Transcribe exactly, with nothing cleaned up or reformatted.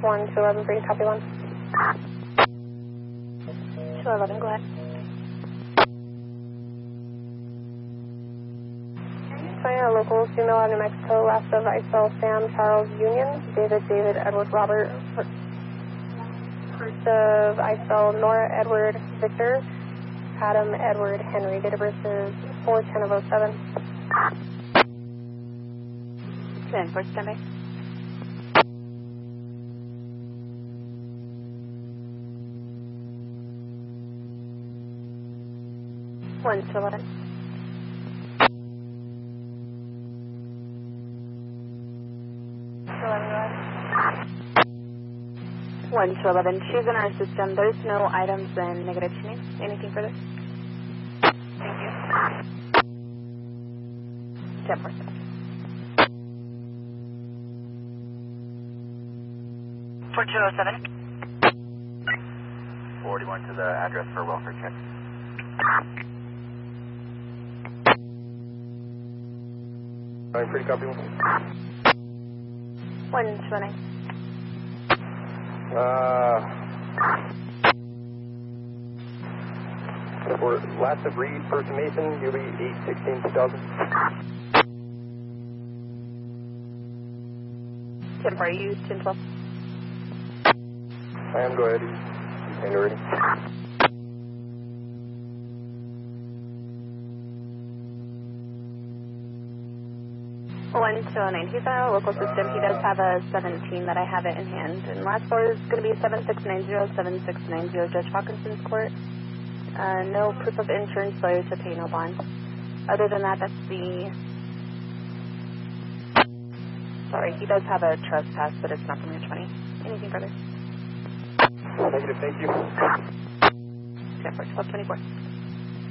one two eleven, three, copy one. two eleven, go ahead. Fire local, female out of New Mexico, last of Isel, Sam, Charles, Union, David, David, Edward, Robert, first of Isel, Nora, Edward, Victor, Adam, Edward, Henry, date of birth is four ten of oh seven. ten, for standby. one to eleven. one to eleven. She's in our system. There's no items and negative tuning. Anything further? Thank you. ten percent. four two oh seven. forty-one to the address for welfare check. I'm pretty copy. one twenty. Uh, for last of read, first Mason, U B eight sixteen two thousand. ten for you, ten twelve. I am, go ahead. Container ready. one two oh nine. He's our local system. He does have a seventeen that I have it in hand. And last four is going to be seven six nine zero, seven six nine zero, Judge Hawkinson's court. Uh, no proof of insurance, failure to pay, no bond. Other than that, that's the... Sorry, he does have a trespass, but it's not from your twenty. Anything further? Negative, thank you. ten for twelve twenty-four.